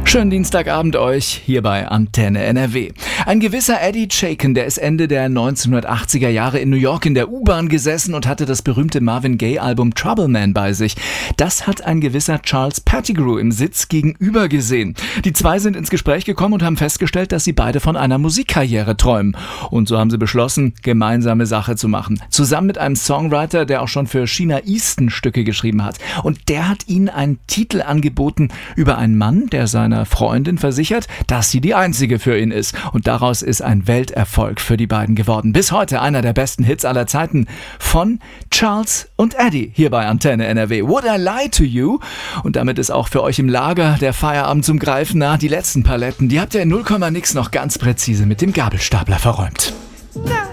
Schönen Dienstagabend euch hier bei Antenne NRW. Ein gewisser Eddie Chaikin, der ist Ende der 1980er Jahre in New York in der U-Bahn gesessen und hatte das berühmte Marvin Gaye-Album Trouble Man bei sich. Das hat ein gewisser Charles Pettigrew im Sitz gegenüber gesehen. Die zwei sind ins Gespräch gekommen und haben festgestellt, dass sie beide von einer Musikkarriere träumen. Und so haben sie beschlossen, gemeinsame Sache zu machen. Zusammen mit einem Songwriter, der auch schon für Sheena Easton Stücke geschrieben hat. Und der hat ihnen einen Titel angeboten über einen Mann, der seiner Freundin versichert, dass sie die einzige für ihn ist. Und daraus ist ein Welterfolg für die beiden geworden. Bis heute einer der besten Hits aller Zeiten von Charles und Eddie hier bei Antenne NRW. Would I Lie to You? Und damit ist auch für euch im Lager der Feierabend zum Greifen nah. Die letzten Paletten, die habt ihr in 0, nix noch ganz präzise mit dem Gabelstapler verräumt.